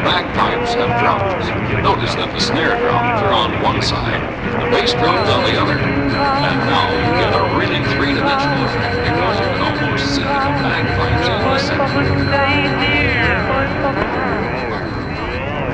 bagpipes have drums. Notice that the snare drums are on one side, the bass drums on the other. And now you get a